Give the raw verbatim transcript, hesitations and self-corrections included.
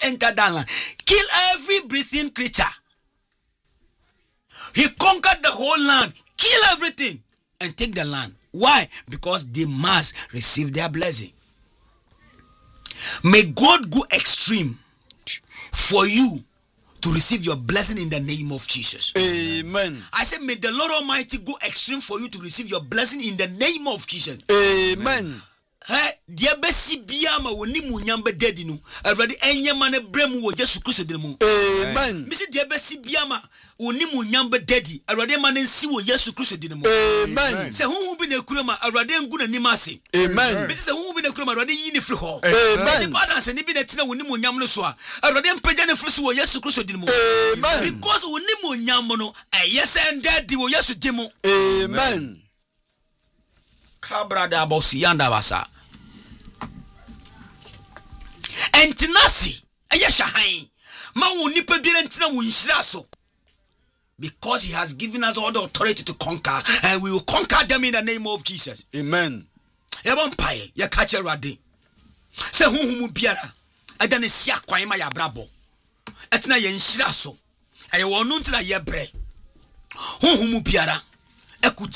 enter that land. Kill every breathing creature. He conquered the whole land. Kill everything and take the land. Why? Because they must receive their blessing. May God go extreme for you to receive your blessing in the name of Jesus. Amen. I said, may the Lord Almighty go extreme for you to receive your blessing in the name of Jesus. Amen. Hey, dear Bessie Biama, when you nyamba dead no, already any man a brem was just Christ de mo. Amen. Missus Dear Bessie Biama, when you nyamba daddy, already man and see what yes Christ de mo. Amen. Say who be the crema, already good and nimasi. Amen. Missus Who be the crema, already in the free hall. Amen. Pardon, and even a tina when you nyamno soa, already pejana first was yes Christ de mo. Amen. Because when you nyamono, a yes and daddy will yes demo. Amen. Cabra da bosianda basa. Entinasi ayeshahan ma woni pa bi entina wo nhira so, because he has given us all the authority to conquer, and we will conquer them in the name of Jesus. Amen. Yebon paye ye ka che Awurade se huhumu biara ada ne sia kwan ma ya brabo etina ye nhira so aye wonu ntina ye bre huhumu biara ekuti